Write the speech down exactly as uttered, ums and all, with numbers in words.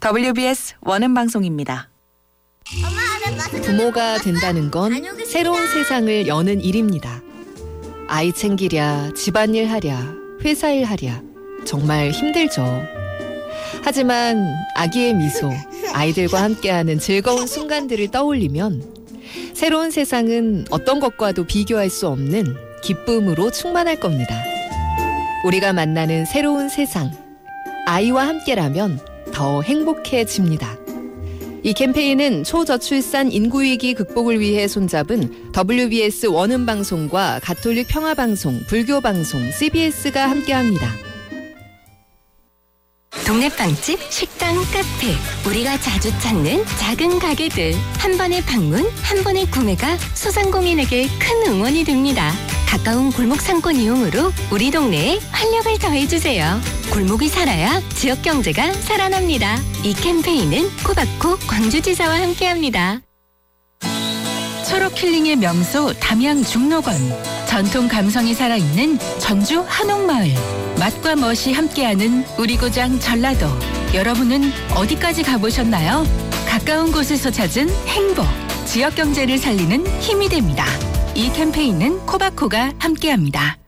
더블유비에스 원음방송입니다. 부모가 된다는 건 새로운 세상을 여는 일입니다. 아이 챙기랴, 집안일 하랴, 회사일 하랴 정말 힘들죠. 하지만 아기의 미소, 아이들과 함께하는 즐거운 순간들을 떠올리면 새로운 세상은 어떤 것과도 비교할 수 없는 기쁨으로 충만할 겁니다. 우리가 만나는 새로운 세상, 아이와 함께라면 더 행복해집니다. 이 캠페인은 초저출산 인구위기 극복을 위해 손잡은 더블유비에스 원음방송과 가톨릭 평화방송, 불교방송, 씨비에스가 함께합니다. 동네 빵집, 식당, 카페, 우리가 자주 찾는 작은 가게들. 한 번의 방문, 한 번의 구매가 소상공인에게 큰 응원이 됩니다. 가까운 골목 상권 이용으로 우리 동네에 활력을 더해주세요. 골목이 살아야 지역 경제가 살아납니다. 이 캠페인은 코바코 광주지사와 함께합니다. 초록 힐링의 명소 담양 중록원, 전통 감성이 살아있는 전주 한옥마을, 맛과 멋이 함께하는 우리 고장 전라도. 여러분은 어디까지 가보셨나요? 가까운 곳에서 찾은 행복, 지역 경제를 살리는 힘이 됩니다. 이 캠페인은 코바코가 함께합니다.